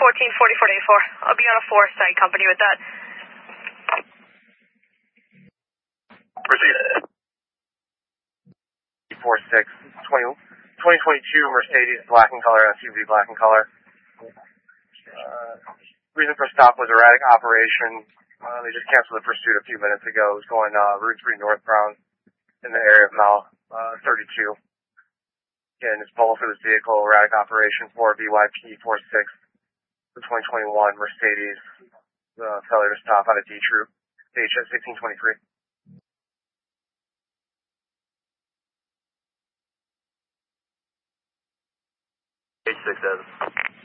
144484. I'll be on a 4 site company with that. Proceed. 46, 2022 Mercedes black in color, SUV black in color. Reason for stop was erratic operation. They just canceled the pursuit a few minutes ago. It was going Route 3 northbound in the area of mile 32. Again, it's both for this vehicle, erratic operation for BYP 46, the 2021 Mercedes, failure to stop out of D Troop, HS 1623. 867.